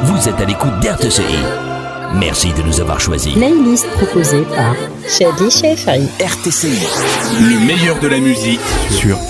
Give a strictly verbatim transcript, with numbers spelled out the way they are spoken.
Vous êtes à l'écoute d'R T C I. Merci de nous avoir choisis. Playlist proposée par Shadi Shefari. R T C I. Le meilleur de la musique sur